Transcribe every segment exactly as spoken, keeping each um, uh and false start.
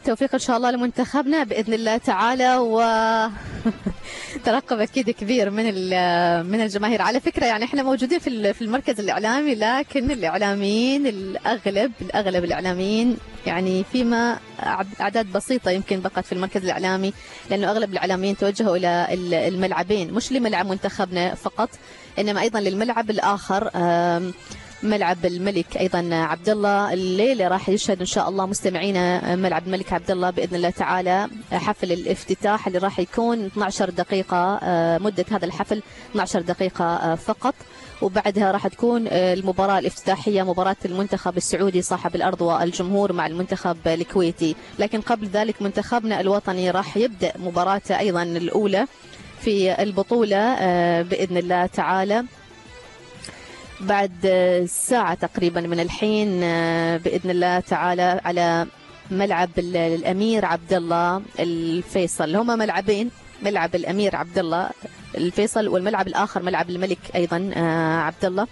التوفيق إن شاء الله لمنتخبنا بإذن الله تعالى، و ترقب أكيد كبير من من الجماهير. على فكرة يعني إحنا موجودين في في المركز الإعلامي، لكن الإعلاميين الأغلب الأغلب الإعلاميين يعني فيما أعداد بسيطة يمكن بقت في المركز الإعلامي، لأنه أغلب الإعلاميين توجهوا إلى الملعبين، مش لملعب منتخبنا فقط إنما أيضا للملعب الآخر، ملعب الملك أيضا عبد الله. الليلة راح يشهد إن شاء الله مستمعينا ملعب الملك عبد الله بإذن الله تعالى حفل الافتتاح اللي راح يكون اثنتي عشرة دقيقة، مدة هذا الحفل اثنتي عشرة دقيقة فقط، وبعدها راح تكون المباراة الافتتاحية مباراة المنتخب السعودي صاحب الأرض والجمهور مع المنتخب الكويتي. لكن قبل ذلك منتخبنا الوطني راح يبدأ مباراته أيضا الأولى في البطولة بإذن الله تعالى بعد ساعة تقريبا من الحين بإذن الله تعالى على ملعب الأمير عبد الله الفيصل. هما ملعبين، ملعب الأمير عبد الله الفيصل والملعب الآخر ملعب الملك أيضا عبد الله،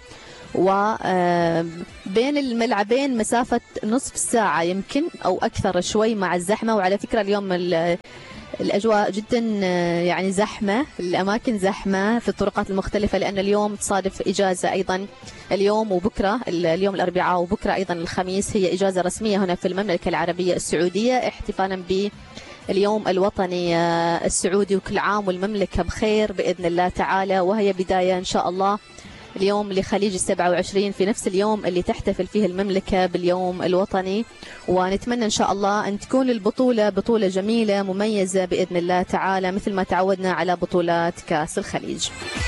وبين الملعبين مسافة نصف ساعة يمكن أو أكثر شوي مع الزحمة. وعلى فكرة اليوم الأجواء جدا يعني زحمة، الأماكن زحمة في الطرقات المختلفة، لأن اليوم تصادف إجازة أيضا اليوم وبكرة، اليوم الأربعاء وبكرة أيضا الخميس هي إجازة رسمية هنا في المملكة العربية السعودية احتفالا باليوم الوطني السعودي. وكل عام والمملكة بخير بإذن الله تعالى، وهي بداية إن شاء الله اليوم لخليج السبعة وعشرين في نفس اليوم اللي تحتفل فيه المملكة باليوم الوطني. ونتمنى إن شاء الله أن تكون البطولة بطولة جميلة مميزة بإذن الله تعالى مثل ما تعودنا على بطولات كأس الخليج.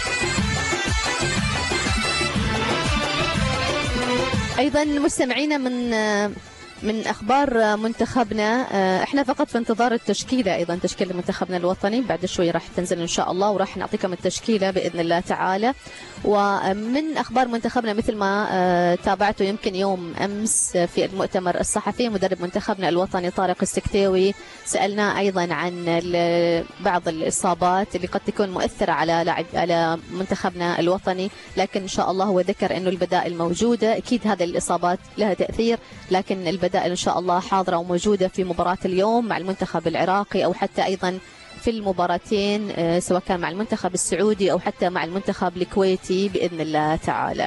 أيضا مستمعينا من من أخبار منتخبنا، احنا فقط في انتظار التشكيلة، أيضا تشكيلة منتخبنا الوطني بعد شوي راح تنزل إن شاء الله وراح نعطيكم التشكيلة بإذن الله تعالى. ومن أخبار منتخبنا مثل ما تابعته يمكن يوم أمس في المؤتمر الصحفي مدرب منتخبنا الوطني طارق السكتيوي سألناه أيضا عن بعض الإصابات اللي قد تكون مؤثرة على لاعب على منتخبنا الوطني، لكن إن شاء الله هو ذكر إنه البدائل موجودة. أكيد هذه الإصابات لها تأثير، لكن البدائل إن شاء الله حاضرة وموجودة في مباراة اليوم مع المنتخب العراقي أو حتى أيضا في المباراتين سواء كان مع المنتخب السعودي أو حتى مع المنتخب الكويتي بإذن الله تعالى.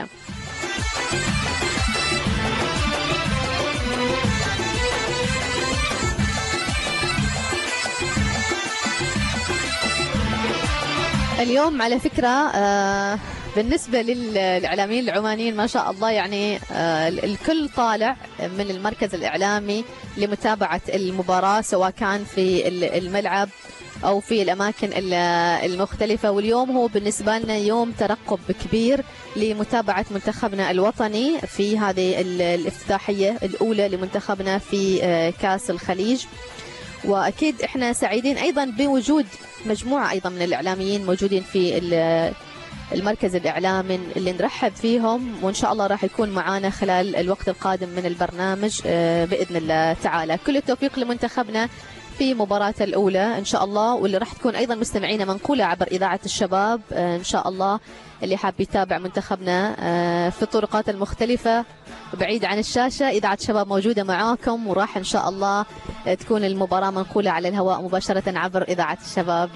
اليوم على فكرة بالنسبة للإعلاميين العمانيين ما شاء الله يعني الكل طالع من المركز الإعلامي لمتابعة المباراة سواء كان في الملعب أو في الأماكن المختلفة، واليوم هو بالنسبة لنا يوم ترقب كبير لمتابعة منتخبنا الوطني في هذه الافتتاحية الأولى لمنتخبنا في كأس الخليج. وأكيد إحنا سعيدين أيضا بوجود مجموعة أيضا من الإعلاميين موجودين في المركز الإعلامي اللي نرحب فيهم، وإن شاء الله راح يكون معانا خلال الوقت القادم من البرنامج بإذن الله تعالى. كل التوفيق لمنتخبنا في مباراة الأولى إن شاء الله، واللي راح تكون أيضا مستمعينا منقولة عبر إذاعة الشباب إن شاء الله. اللي حاب يتابع منتخبنا في الطرقات المختلفة بعيد عن الشاشة، إذاعة الشباب موجودة معاكم، وراح إن شاء الله تكون المباراة منقولة على الهواء مباشرة عبر إذاعة الشباب